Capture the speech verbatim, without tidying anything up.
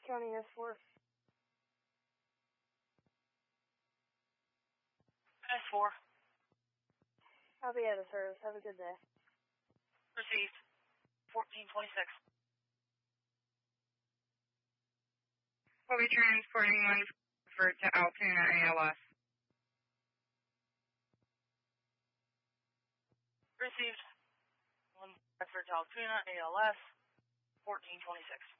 County S four. S four. Copy out of service. Have a good day. Received. fourteen twenty-six. We'll be transporting one for to Altoona A L S. Received. One for Altoona A L S. fourteen twenty-six.